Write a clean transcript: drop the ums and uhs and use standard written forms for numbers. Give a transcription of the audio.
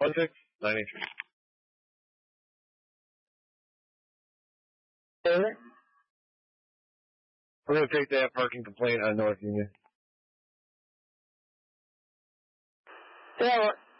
1693. We're going to take that parking complaint on North Union. Yeah,